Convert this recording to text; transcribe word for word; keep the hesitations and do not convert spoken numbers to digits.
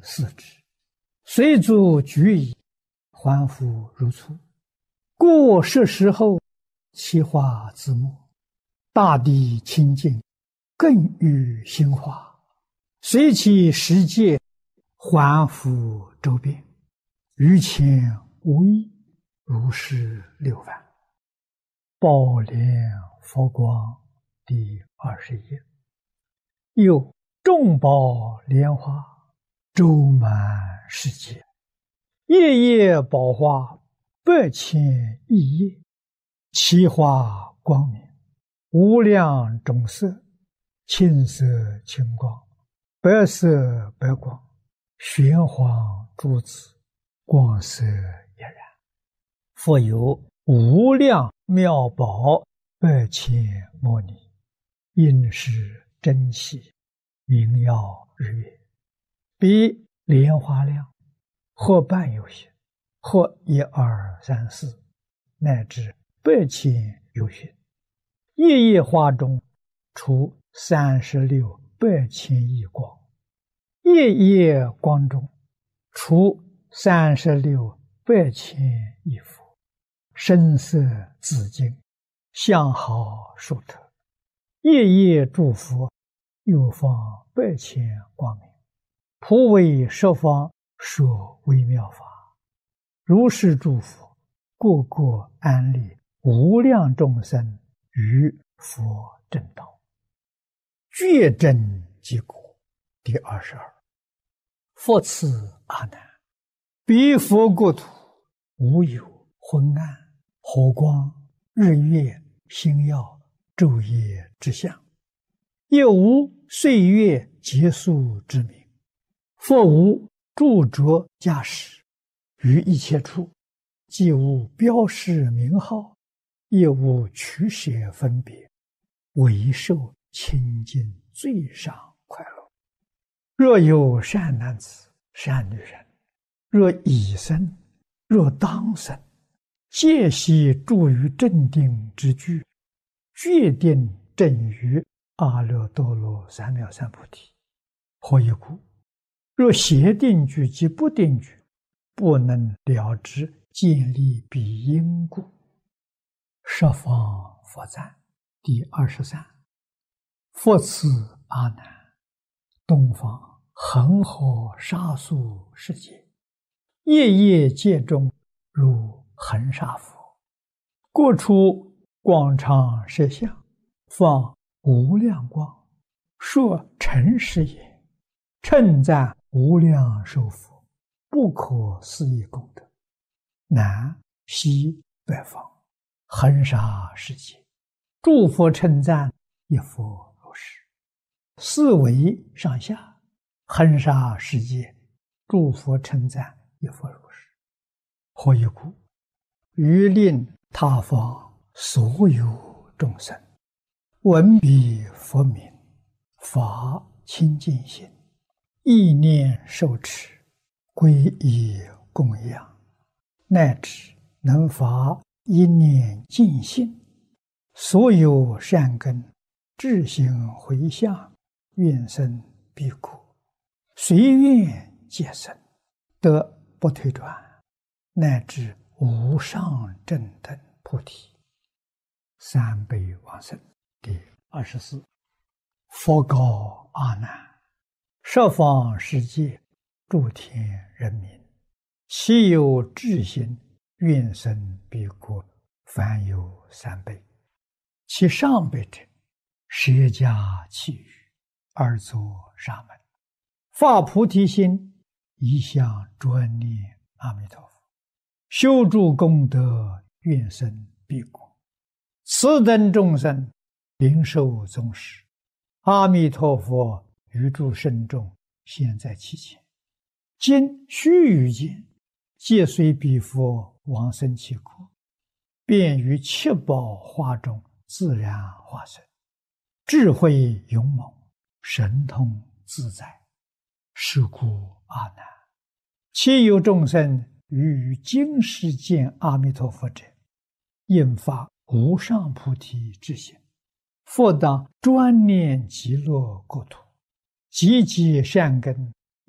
视之，随足举矣，还复如初。过十时后，其化自没，大地清净，更欲兴化，随其时节，还复周遍，于前无异，如是六番。宝莲佛光第二十页。有众宝莲花，周满世界，夜夜宝花，百千亿叶，其花光明，无量种色，青色青光，白色白光，玄黄珠子，光色俨然。复有无量妙宝百千摩尼，应是珍稀，名耀日月，比莲花量，或半有些，或一二三四，乃至百千有许。夜夜花中出三十六百千亿光，夜夜光中出三十六百千亿佛，声色自净，相好殊特。夜夜诸佛，又放百千光明，普为十方说微妙法。如是诸佛，个个安立无量众生于佛正道，觉真即果。第二十二。复次阿难，彼佛国土无有昏暗、火光、日月、星耀、昼夜之相，也无岁月结束之名，复无著着驾驶，于一切处既无标示名号，也无取舍分别，唯受清净最上快乐。若有善男子、善女人，若已生，若当生，皆悉住于正定之具，决定正于阿耨多罗三藐三菩提。何以故？若邪定具及不定具，不能了知建立彼因故。十方佛赞第二十三。复次阿难，东方恒河沙数世界，夜夜界中如恒沙佛，各处广长舌相，放无量光，说诚实也，称赞无量寿佛，不可思议功德。南西北方恒沙世界，诸佛称赞，一佛如是。四维上下恒沙世界，诸佛称赞，一佛如是。何以故？于令他方所有众生闻彼佛名，发清净心，意念受持，皈依供养，乃至能发一念净心，所有善根智行回向，愿生彼国，随愿皆生，得不退转，乃至无上正等菩提。三辈往生第二十四。佛告阿难，十方世界诸天人民，其有智心愿生彼国，凡有三辈。其上辈者，舍家弃语，而作沙门，发菩提心，一向专念阿弥陀佛，修诸功德，愿生彼国。此等众生灵受宗师，阿弥陀佛于诸圣众现在其前，今须臾间，皆随彼佛往生其国，便于七宝花中自然化身，智慧勇猛，神通自在。是故阿难，其有众生于今世见阿弥陀佛者，应发无上菩提之心，复当专念极乐国土，积集善根，